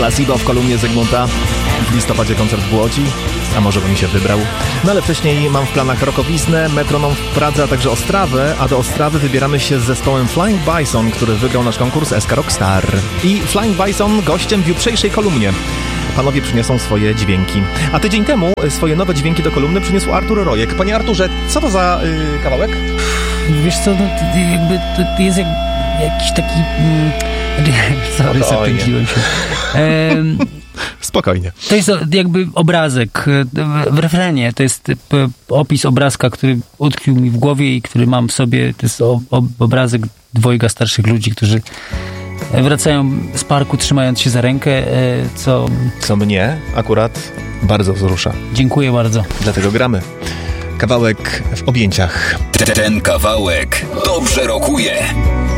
Placebo w Kolumnie Zygmunta. W listopadzie koncert w Łodzi, a może bym się wybrał. No ale wcześniej mam w planach Rokowiznę, Metronom w Pradze, a także Ostrawę, a do Ostrawy wybieramy się z zespołem Flying Bison, który wygrał nasz konkurs SK Rockstar. I Flying Bison gościem w jutrzejszej kolumnie. Panowie przyniosą swoje dźwięki. A tydzień temu swoje nowe dźwięki do kolumny przyniósł Artur Rojek. Panie Arturze, co to za kawałek? Wiesz co, no, jakby to jest jakiś taki... Sorry, zapędziłem się. Spokojnie. To jest jakby obrazek w refrenie. To jest opis obrazka, który utkwił mi w głowie i który mam w sobie. To jest obrazek dwojga starszych ludzi, którzy wracają z parku, trzymając się za rękę, Co mnie akurat bardzo wzrusza. Dziękuję bardzo. Dlatego gramy. Kawałek w objęciach. Ten kawałek dobrze rokuje.